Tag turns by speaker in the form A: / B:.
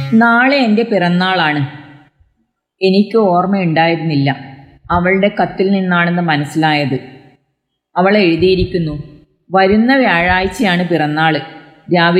A: നാളെ എൻ്റെ പിറന്നാളാണ്. എനിക്ക് ഓർമ്മയുണ്ടായിരുന്നില്ല. അവളുടെ കത്തിൽ നിന്നാണെന്ന് മനസ്സിലായത്. അവൾ എഴുതിയിരിക്കുന്നു, വരുന്ന വ്യാഴാഴ്ചയാണ് പിറന്നാൾ. രാവിലെ